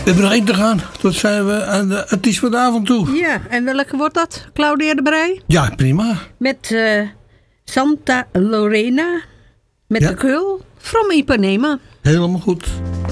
We hebben nog 1 te gaan. Tot zijn we aan de artiest van de avond toe. Ja, en welke wordt dat? Claudia de Brij? Ja, prima. Met Santa Lorena. Met de Keul. From Ipanema. Helemaal goed.